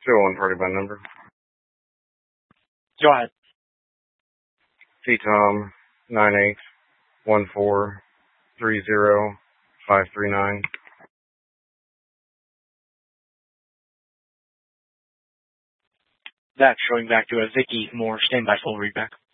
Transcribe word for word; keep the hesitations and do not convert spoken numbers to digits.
Still on party by number. Go ahead. T Tom nine eight one four three zero five three nine. That's showing back to a Vicky Moore. Stand by full readback.